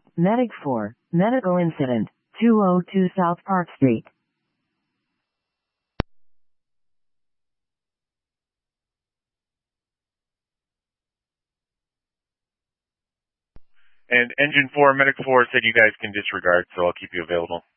Medic 4, medical incident, 202 South Park Street. And Engine 4, Medic 4 said you guys can disregard, so I'll keep you available.